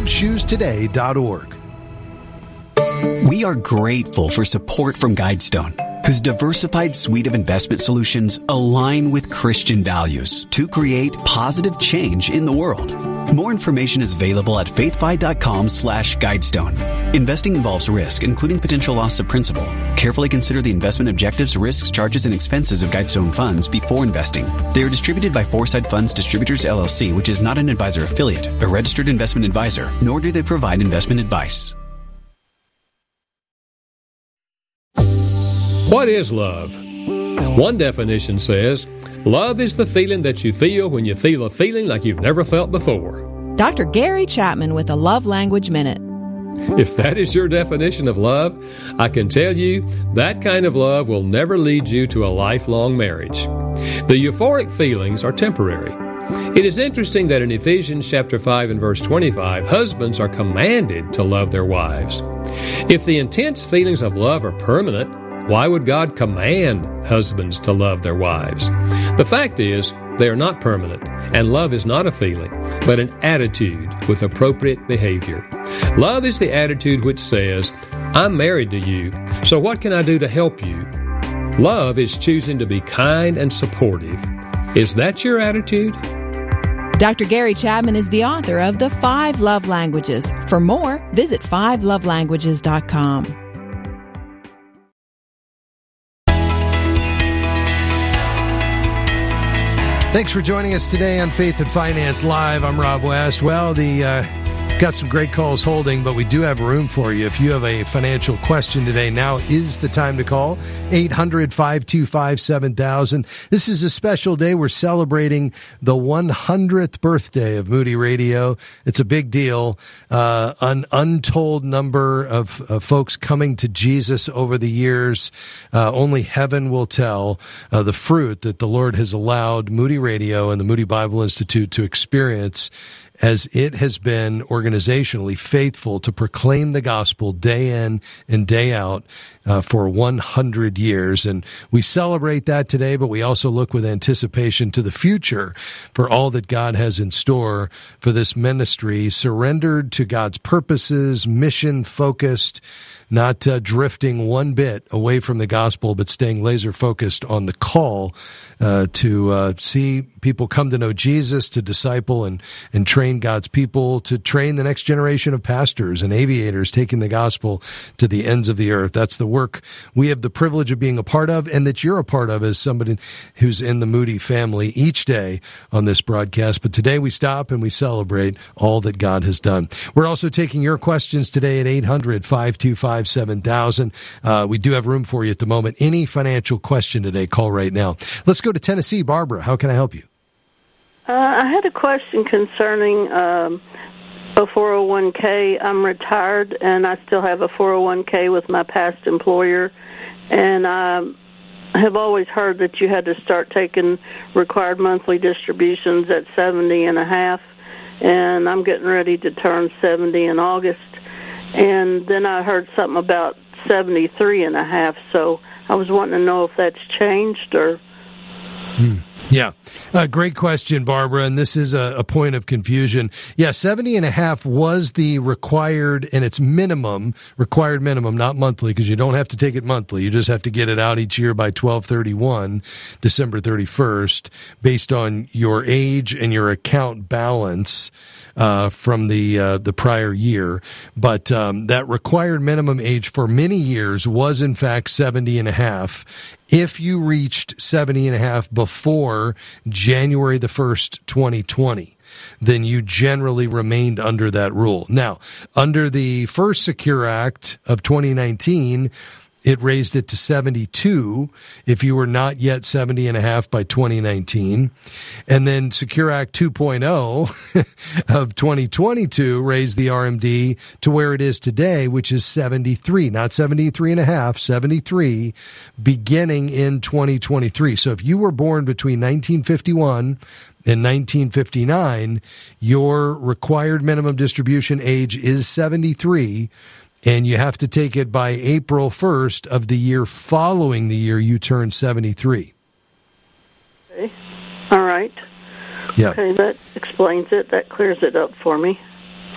liveshoestoday.org. We are grateful for support from Guidestone, whose diversified suite of investment solutions align with Christian values to create positive change in the world. More information is available at faithfi.com/Guidestone. Investing involves risk, including potential loss of principal. Carefully consider the investment objectives, risks, charges, and expenses of Guidestone funds before investing. They are distributed by Foresight Funds Distributors, LLC, which is not an advisor affiliate, a registered investment advisor, nor do they provide investment advice. What is love? One definition says, love is the feeling that you feel when you feel a feeling like you've never felt before. Dr. Gary Chapman with a Love Language Minute. If that is your definition of love, I can tell you that kind of love will never lead you to a lifelong marriage. The euphoric feelings are temporary. It is interesting that in Ephesians chapter 5 and verse 25, husbands are commanded to love their wives. If the intense feelings of love are permanent, why would God command husbands to love their wives? The fact is, they are not permanent, and love is not a feeling, but an attitude with appropriate behavior. Love is the attitude which says, I'm married to you, so what can I do to help you? Love is choosing to be kind and supportive. Is that your attitude? Dr. Gary Chapman is the author of The 5 Love Languages. For more, visit 5lovelanguages.com. Thanks for joining us today on Faith and Finance Live. I'm Rob West. Well, got some great calls holding, but we do have room for you. If you have a financial question today, now is the time to call. 800-525-7000. This is a special day. We're celebrating the 100th birthday of Moody Radio. It's a big deal. An untold number of folks coming to Jesus over the years. Only heaven will tell the fruit that the Lord has allowed Moody Radio and the Moody Bible Institute to experience, as it has been organizationally faithful to proclaim the gospel day in and day out for 100 years. And we celebrate that today, but we also look with anticipation to the future for all that God has in store for this ministry, surrendered to God's purposes, mission-focused, not drifting one bit away from the gospel, but staying laser-focused on the call to see people come to know Jesus, to disciple and train God's people, to train the next generation of pastors and aviators, taking the gospel to the ends of the earth. That's the work we have the privilege of being a part of, and that you're a part of as somebody who's in the Moody family each day on this broadcast. But today we stop and we celebrate all that God has done. We're also taking your questions today at 800-525-7000. We do have room for you at the moment. Any financial question today, call right now. Let's go to Tennessee. Barbara, how can I help you? I had a question concerning a 401k. I'm retired, and I still have a 401k with my past employer, and I have always heard that you had to start taking required monthly distributions at 70 and a half, and I'm getting ready to turn 70 in August, and then I heard something about 73 and a half, so I was wanting to know if that's changed or... Yeah, great question, Barbara, and this is a point of confusion. Yeah, 70 and a half was the required, and it's required minimum, not monthly, because you don't have to take it monthly. You just have to get it out each year by 12/31, December 31st, based on your age and your account balance from the prior year. But that required minimum age for many years was, in fact, 70 and a half. If you reached 70 and a half before January the 1st, 2020, then you generally remained under that rule. Now, under the first Secure Act of 2019, it raised it to 72 if you were not yet 70 and a half by 2019. And then Secure Act 2.0 of 2022 raised the RMD to where it is today, which is 73, not 73 and a half, 73, beginning in 2023. So if you were born between 1951 and 1959, your required minimum distribution age is 73, and you have to take it by April 1st of the year following the year you turn 73. Okay. All right. Yeah. Okay, that explains it. That clears it up for me.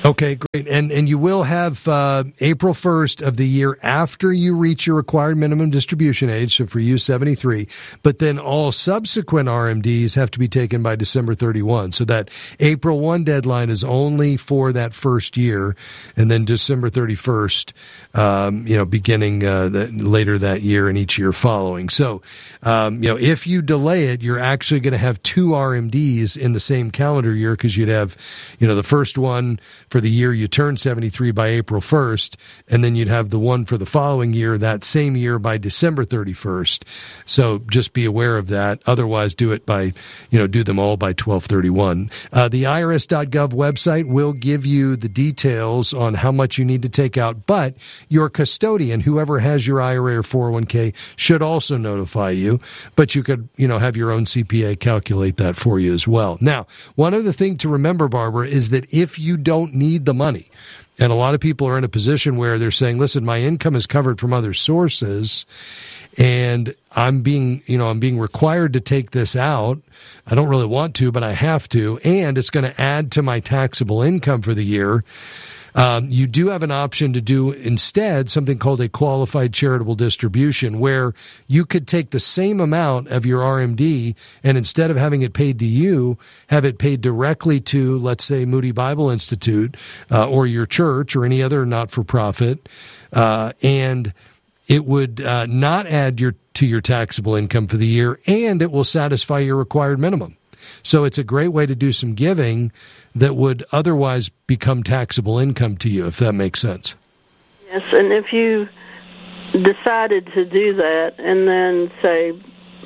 Okay, great. And you will have April 1st of the year after you reach your required minimum distribution age, so for you, 73. But then all subsequent RMDs have to be taken by December 31. So that April 1 deadline is only for that first year, and then December 31st, beginning later that year and each year following. So, if you delay it, you're actually going to have two RMDs in the same calendar year, because you'd have, the first one for the year you turn 73 by April 1st, and then you'd have the one for the following year, that same year, by December 31st. So just be aware of that. Otherwise, do it by, do them all by 12/31. The IRS.gov website will give you the details on how much you need to take out, but your custodian, whoever has your IRA or 401k, should also notify you, but you could, have your own CPA calculate that for you as well. Now, one other thing to remember, Barbara, is that if you don't need the money, and a lot of people are in a position where they're saying, listen, my income is covered from other sources, and I'm being required to take this out. I don't really want to, but I have to, and it's going to add to my taxable income for the year. You do have an option to do instead something called a qualified charitable distribution, where you could take the same amount of your RMD and instead of having it paid to you, have it paid directly to, let's say, Moody Bible Institute or your church or any other not-for-profit, and it would not add to your taxable income for the year, and it will satisfy your required minimum. So it's a great way to do some giving that would otherwise become taxable income to you, if that makes sense. Yes, and if you decided to do that and then, say,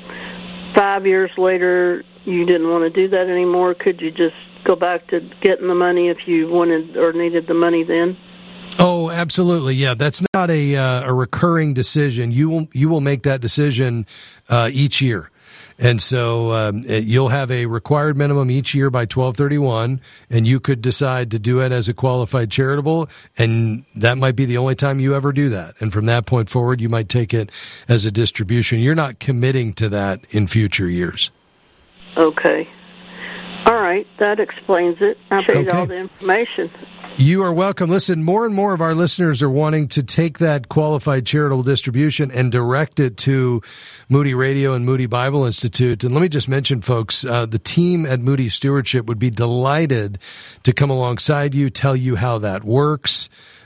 5 years later you didn't want to do that anymore, could you just go back to getting the money if you wanted or needed the money then? Oh, absolutely. Yeah, that's not a recurring decision. You will make that decision each year. And so you'll have a required minimum each year by 12/31, and you could decide to do it as a qualified charitable, and that might be the only time you ever do that. And from that point forward, you might take it as a distribution. You're not committing to that in future years. Okay. All right. That explains it. I appreciate all the information. You are welcome. Listen, more and more of our listeners are wanting to take that qualified charitable distribution and direct it to Moody Radio and Moody Bible Institute. And let me just mention, folks, the team at Moody Stewardship would be delighted to come alongside you, tell you how that works,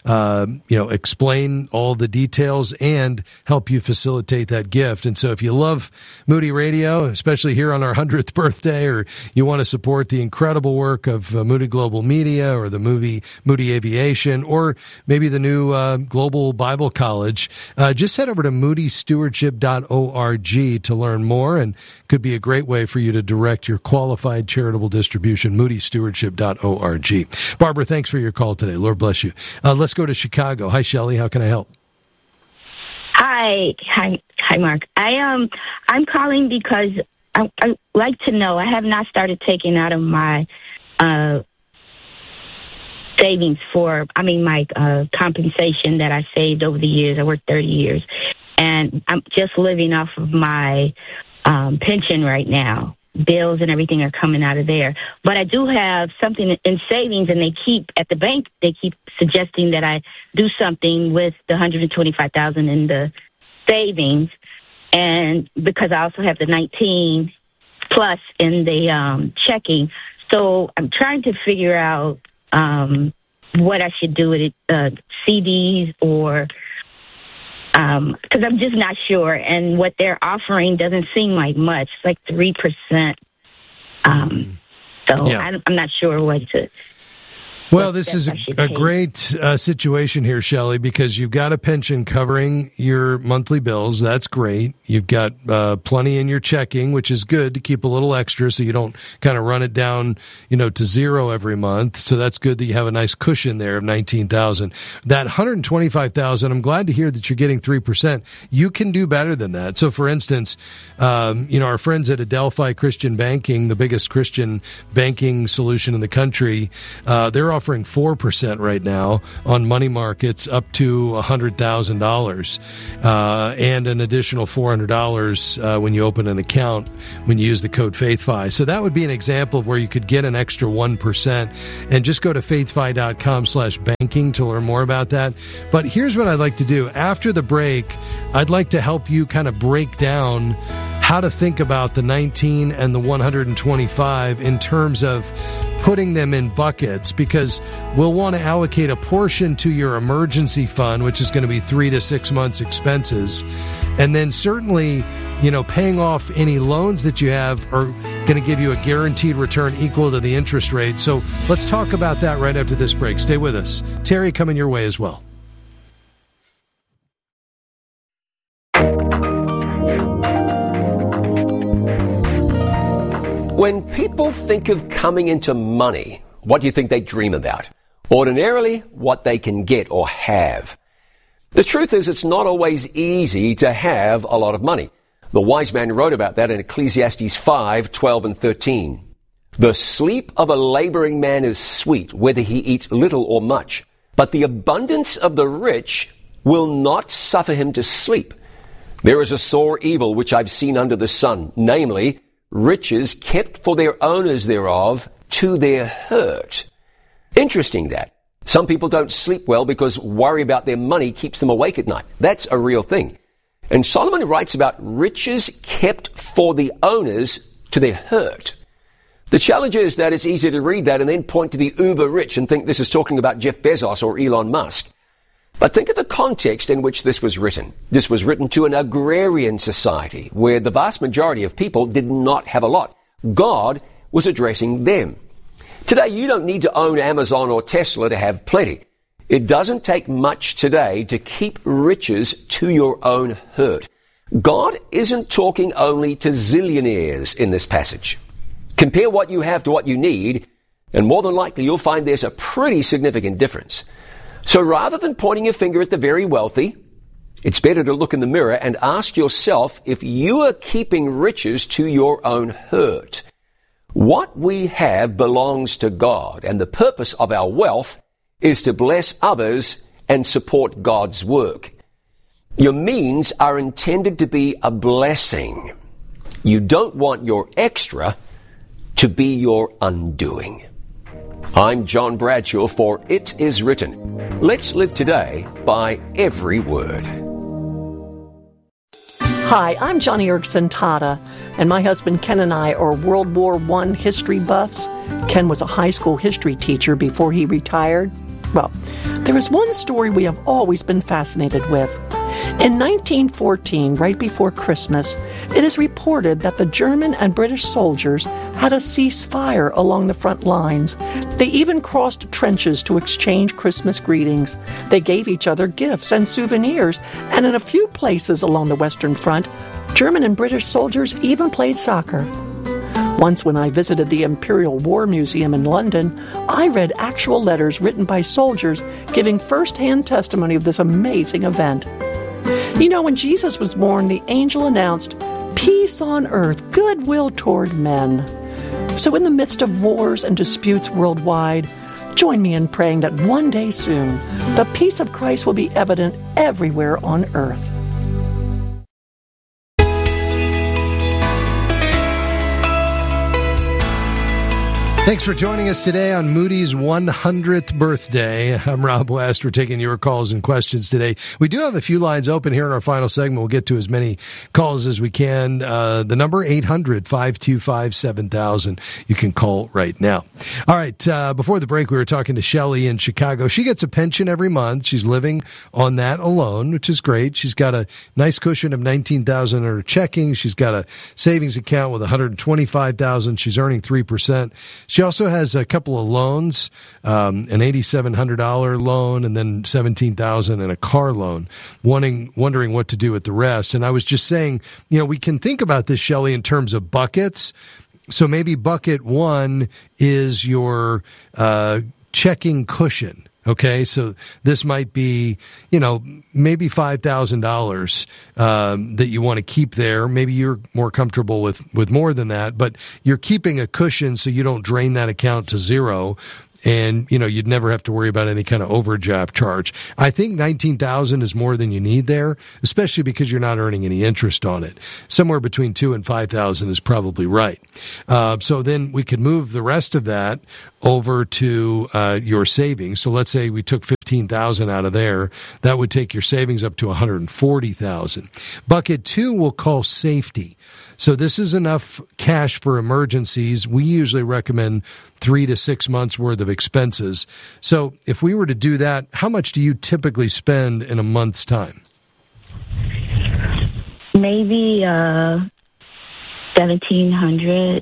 explain all the details and help you facilitate that gift. And so if you love Moody Radio, especially here on our 100th birthday, or you want to support the incredible work of Moody Global Media or the Moody Aviation, or maybe the new Global Bible College, just head over to moodystewardship.org to learn more, and could be a great way for you to direct your qualified charitable distribution, moodystewardship.org. Barbara, thanks for your call today. Lord bless you. Let's go to Chicago. Hi, Shelley. How can I help? Hi, Mark. I'm calling because I like to know. I have not started taking out of my savings my compensation that I saved over the years. I worked 30 years, and I'm just living off of my pension right now. Bills and everything are coming out of there. But I do have something in savings, and they keep suggesting that I do something with the $125,000 in the savings, and because I also have the 19 plus in the checking. So I'm trying to figure out what I should do with it, CDs or because I'm just not sure. And what they're offering doesn't seem like much. It's like 3%. I'm not sure what to... Well, this is a great situation here, Shelley, because you've got a pension covering your monthly bills. That's great. You've got plenty in your checking, which is good to keep a little extra so you don't kind of run it down, to zero every month. So that's good that you have a nice cushion there of $19,000. That $125,000, I'm glad to hear that you're getting 3%. You can do better than that. So, for instance, our friends at Adelphi Christian Banking, the biggest Christian banking solution in the country, they're offering 4% right now on money markets up to $100,000, and an additional $400 when you open an account when you use the code FaithFi. So that would be an example of where you could get an extra 1%. And just go to faithfi.com/banking to learn more about that. But here's what I'd like to do. After the break, I'd like to help you kind of break down how to think about the 19 and the 125 in terms of putting them in buckets, because we'll want to allocate a portion to your emergency fund, which is going to be 3 to 6 months expenses. And then certainly, paying off any loans that you have are going to give you a guaranteed return equal to the interest rate. So let's talk about that right after this break. Stay with us. Terry coming your way as well. When people think of coming into money, what do you think they dream about? Ordinarily, what they can get or have. The truth is, it's not always easy to have a lot of money. The wise man wrote about that in Ecclesiastes 5:12 and 13. The sleep of a laboring man is sweet, whether he eats little or much. But the abundance of the rich will not suffer him to sleep. There is a sore evil which I've seen under the sun, namely, riches kept for their owners thereof to their hurt. Interesting that. Some people don't sleep well because worry about their money keeps them awake at night. That's a real thing. And Solomon writes about riches kept for the owners to their hurt. The challenge is that it's easy to read that and then point to the uber rich and think this is talking about Jeff Bezos or Elon Musk. But think of the context in which this was written. This was written to an agrarian society where the vast majority of people did not have a lot. God was addressing them. Today, you don't need to own Amazon or Tesla to have plenty. It doesn't take much today to keep riches to your own hurt. God isn't talking only to zillionaires in this passage. Compare what you have to what you need, and more than likely you'll find there's a pretty significant difference. So rather than pointing your finger at the very wealthy, it's better to look in the mirror and ask yourself if you are keeping riches to your own hurt. What we have belongs to God, and the purpose of our wealth is to bless others and support God's work. Your means are intended to be a blessing. You don't want your extra to be your undoing. I'm John Bradshaw for It Is Written. Let's live today by every word. Hi, I'm Johnny Erkson Tata, and my husband Ken and I are World War I history buffs. Ken was a high school history teacher before he retired. Well, there is one story we have always been fascinated with. In 1914, right before Christmas, it is reported that the German and British soldiers had a ceasefire along the front lines. They even crossed trenches to exchange Christmas greetings. They gave each other gifts and souvenirs, and in a few places along the Western Front, German and British soldiers even played soccer. Once when I visited the Imperial War Museum in London, I read actual letters written by soldiers giving first-hand testimony of this amazing event. You know, when Jesus was born, the angel announced, "Peace on earth, goodwill toward men." So in the midst of wars and disputes worldwide, join me in praying that one day soon, the peace of Christ will be evident everywhere on earth. Thanks for joining us today on Moody's 100th birthday. I'm Rob West. We're taking your calls and questions today. We do have a few lines open here in our final segment. We'll get to as many calls as we can. The number 800-525-7000. You can call right now. All right. Before the break, we were talking to Shelley in Chicago. She gets a pension every month. She's living on that alone, which is great. She's got a nice cushion of $19,000 in her checking. She's got a savings account with $125,000. She's earning 3%. She also has a couple of loans, an $8,700 loan and then $17,000 in a car loan, wondering what to do with the rest. And I was just saying, we can think about this, Shelley, in terms of buckets. So maybe bucket one is your checking cushion. Okay, so this might be, maybe $5,000 that you want to keep there. Maybe you're more comfortable with more than that, but you're keeping a cushion so you don't drain that account to zero. and you'd never have to worry about any kind of overdraft charge. I think $19,000 is more than you need there, especially because you're not earning any interest on it. Somewhere between $2,000 and $5,000 is probably right. So then we could move the rest of that over to your savings. So let's say we took $15,000 out of there. That would take your savings up to $140,000. Bucket 2 we'll call safety. So this is enough cash for emergencies. We usually recommend 3 to 6 months worth of expenses. So if we were to do that, how much do you typically spend in a month's time? Maybe $1,700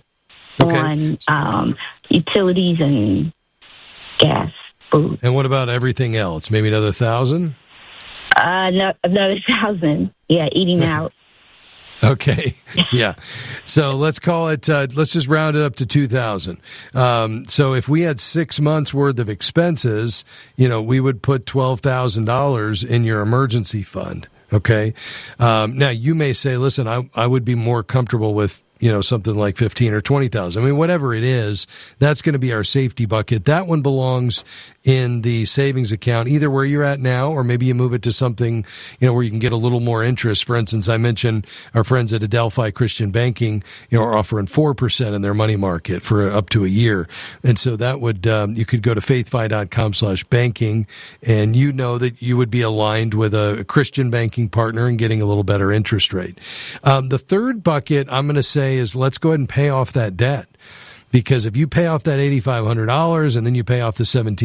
on utilities and gas, food. And what about everything else? Maybe another $1,000? No, another $1,000. Yeah, eating out. Okay. Yeah. So let's call it, let's just round it up to 2,000. So if we had 6 months worth of expenses, we would put $12,000 in your emergency fund. Okay. Now you may say, listen, I would be more comfortable with, something like 15 or 20,000. I mean, whatever it is, that's going to be our safety bucket. That one belongs in the savings account, either where you're at now, or maybe you move it to something, where you can get a little more interest. For instance, I mentioned our friends at Adelphi Christian Banking, are offering 4% in their money market for up to a year. And so that would, you could go to faithfi.com/banking, and that you would be aligned with a Christian banking partner and getting a little better interest rate. The third bucket, I'm going to say, is let's go ahead and pay off that debt. Because if you pay off that $8,500 and then you pay off the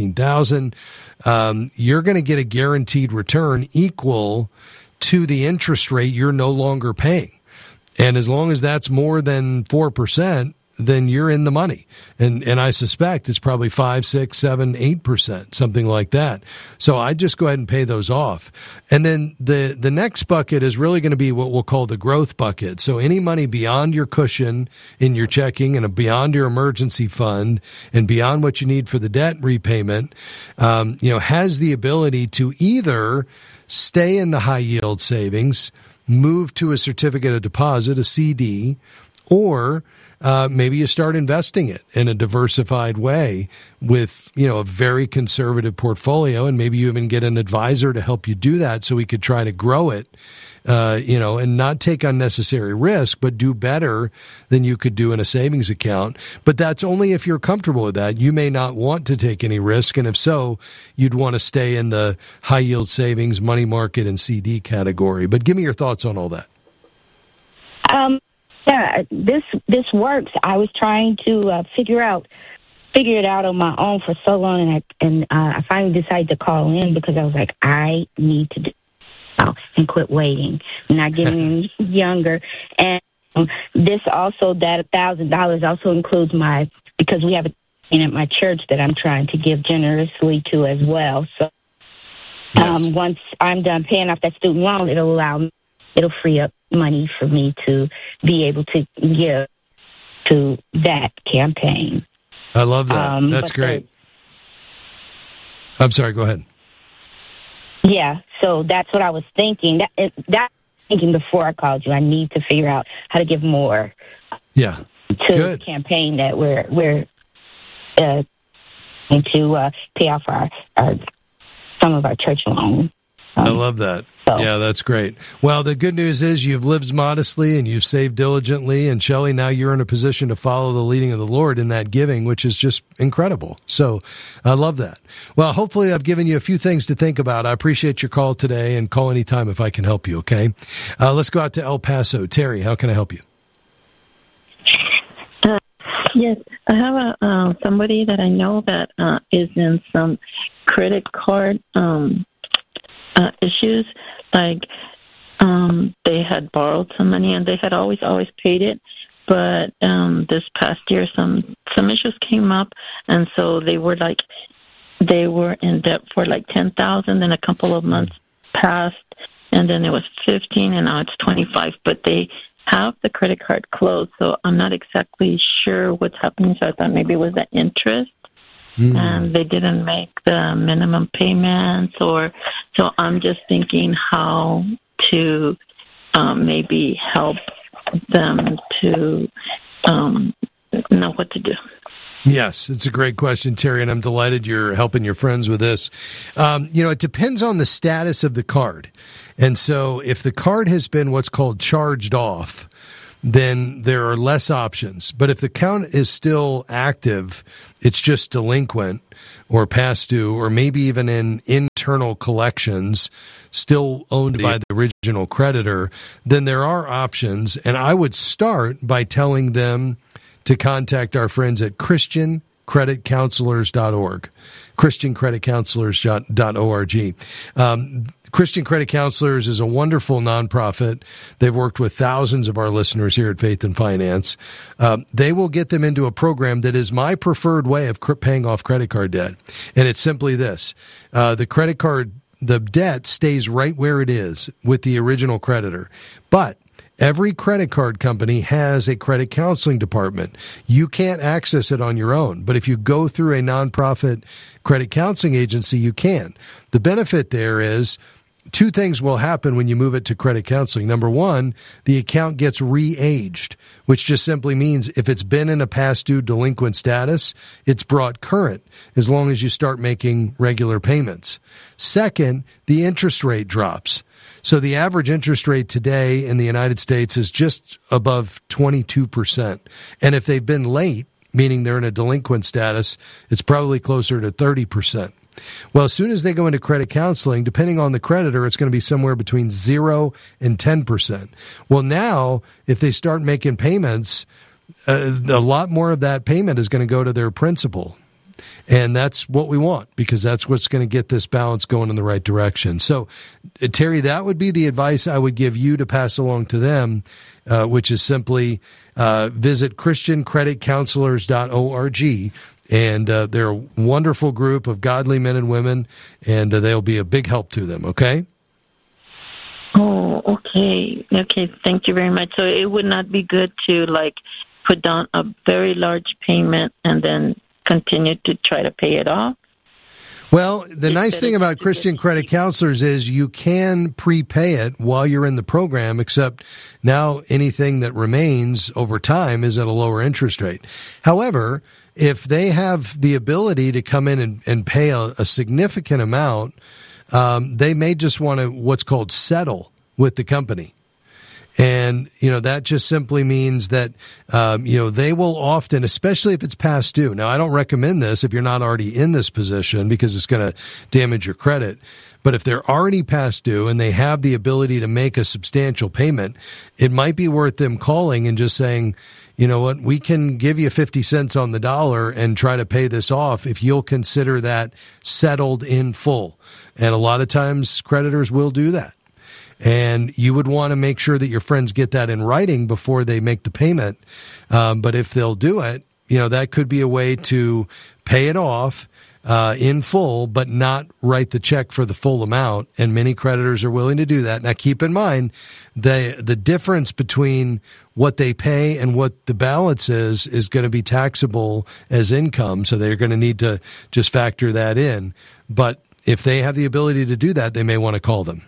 $17,000, you're going to get a guaranteed return equal to the interest rate you're no longer paying. And as long as that's more than 4%, then you're in the money. And I suspect it's probably 5, 6, 7, 8%, something like that. So I'd just go ahead and pay those off. And then the next bucket is really going to be what we'll call the growth bucket. So any money beyond your cushion in your checking and beyond your emergency fund and beyond what you need for the debt repayment, has the ability to either stay in the high yield savings, move to a certificate of deposit, a CD, or maybe you start investing it in a diversified way with, a very conservative portfolio, and maybe you even get an advisor to help you do that so we could try to grow it, and not take unnecessary risk, but do better than you could do in a savings account. But that's only if you're comfortable with that. You may not want to take any risk, and if so, you'd want to stay in the high yield savings, money market, and CD category. But give me your thoughts on all that. Yeah, this works. I was trying to figure it out on my own for so long, and I finally decided to call in because I was like, I need to do it and quit waiting. I'm not getting any younger, and this also, that $1,000 also includes because we have a thing at my church that I'm trying to give generously to as well. So yes. Once I'm done paying off that student loan, it'll free up money for me to be able to give to that campaign. I love that. That's great. I'm sorry, go ahead. Yeah, so that's what I was thinking. That thinking before I called you. I need to figure out how to give more to the campaign that we're to pay off our some of our church loan. I love that. Yeah, that's great. Well, the good news is you've lived modestly and you've saved diligently. And Shelley, now you're in a position to follow the leading of the Lord in that giving, which is just incredible. So I love that. Well, hopefully I've given you a few things to think about. I appreciate your call today, and call anytime if I can help you. Okay. Let's go out to El Paso. Terry, how can I help you? Yes, I have somebody that I know that is in some credit card issues. Like they had borrowed some money and they had always paid it, but this past year some issues came up, and so they were in debt for like $10,000. Then a couple of months passed, and then it was 15, and now it's 25. But they have the credit card closed, so I'm not exactly sure what's happening. So I thought maybe it was the interest. And they didn't make the minimum payments, so I'm just thinking how to maybe help them to know what to do. Yes, it's a great question, Terry, and I'm delighted you're helping your friends with this. It depends on the status of the card. And so if the card has been what's called charged off, then there are less options. But if the account is still active, it's just delinquent or past due, or maybe even in internal collections, still owned by the original creditor, then there are options. And I would start by telling them to contact our friends at ChristianCreditCounselors.org, ChristianCreditCounselors.org. Christian Credit Counselors is a wonderful nonprofit. They've worked with thousands of our listeners here at Faith and Finance. They will get them into a program that is my preferred way of paying off credit card debt. And it's simply this. The credit card, the debt stays right where it is with the original creditor. But every credit card company has a credit counseling department. You can't access it on your own, but if you go through a nonprofit credit counseling agency, you can. The benefit there is two things will happen when you move it to credit counseling. Number one, the account gets re-aged, which just simply means if it's been in a past due delinquent status, it's brought current as long as you start making regular payments. Second, the interest rate drops. So the average interest rate today in the United States is just above 22%. And if they've been late, meaning they're in a delinquent status, it's probably closer to 30%. Well, as soon as they go into credit counseling, depending on the creditor, it's going to be somewhere between 0 and 10%. Well, now, if they start making payments, a lot more of that payment is going to go to their principal. And that's what we want, because that's what's going to get this balance going in the right direction. So, Terry, that would be the advice I would give you to pass along to them, which is simply visit ChristianCreditCounselors.org. And they're a wonderful group of godly men and women, and they'll be a big help to them, okay? Oh, okay. Okay, thank you very much. So it would not be good to, put down a very large payment and then continue to try to pay it off? Well, the nice thing about Christian Credit Counselors is you can prepay it while you're in the program, except now anything that remains over time is at a lower interest rate. However, if they have the ability to come in and pay a significant amount, they may just want to what's called settle with the company. And, that just simply means that, they will often, especially if it's past due. Now, I don't recommend this if you're not already in this position because it's going to damage your credit. But if they're already past due and they have the ability to make a substantial payment, it might be worth them calling and just saying, you know what, we can give you 50 cents on the dollar and try to pay this off if you'll consider that settled in full. And a lot of times creditors will do that. And you would want to make sure that your friends get that in writing before they make the payment. But if they'll do it, that could be a way to pay it off in full, but not write the check for the full amount. And many creditors are willing to do that. Now, keep in mind, the difference between what they pay and what the balance is going to be taxable as income. So they're going to need to just factor that in. But if they have the ability to do that, they may want to call them.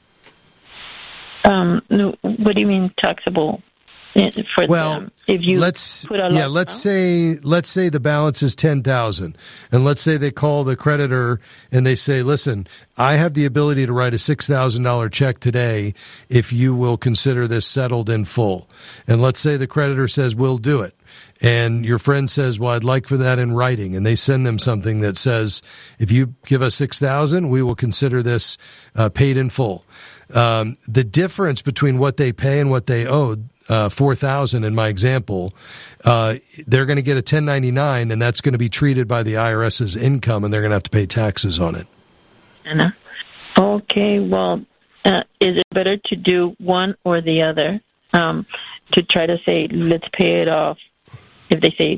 What do you mean taxable for them? If you let's say the balance is $10,000, and let's say they call the creditor and they say, "Listen, I have the ability to write a $6,000 check today if you will consider this settled in full." And let's say the creditor says, "We'll do it." And your friend says, "Well, I'd like for that in writing." And they send them something that says, "If you give us $6,000, we will consider this paid in full." The difference between what they pay and what they owed, $4,000 in my example, they're going to get a 1099, and that's going to be treated by the IRS as income, and they're going to have to pay taxes on it. Okay, well, is it better to do one or the other? To try to say, let's pay it off. If they say,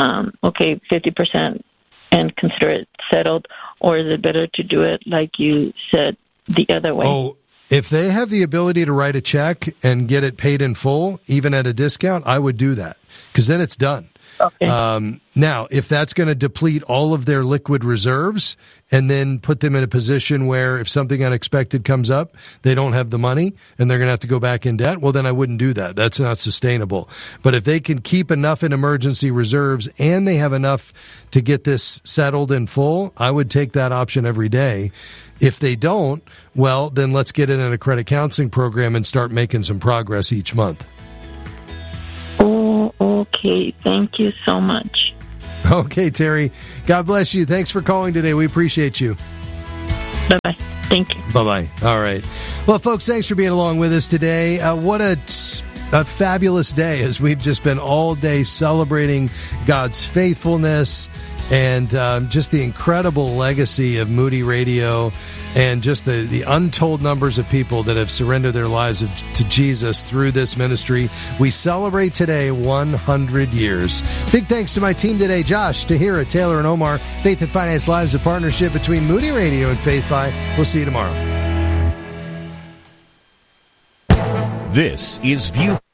50% and consider it settled, or is it better to do it like you said, the other way? Oh, if they have the ability to write a check and get it paid in full, even at a discount, I would do that, because then it's done. Okay. Now, if that's going to deplete all of their liquid reserves and then put them in a position where if something unexpected comes up, they don't have the money and they're going to have to go back in debt, well, then I wouldn't do that. That's not sustainable. But if they can keep enough in emergency reserves and they have enough to get this settled in full, I would take that option every day. If they don't, well, then let's get in a credit counseling program and start making some progress each month. Oh, okay. Thank you so much. Okay, Terry. God bless you. Thanks for calling today. We appreciate you. Bye-bye. Thank you. Bye-bye. All right. Well, folks, thanks for being along with us today. What a fabulous day as we've just been all day celebrating God's faithfulness and just the incredible legacy of Moody Radio and just the untold numbers of people that have surrendered their lives to Jesus through this ministry. We celebrate today 100 years. Big thanks to my team today, Josh, Tahira, Taylor, and Omar. Faith and Finance Live is a partnership between Moody Radio and FaithFi. We'll see you tomorrow. This is View.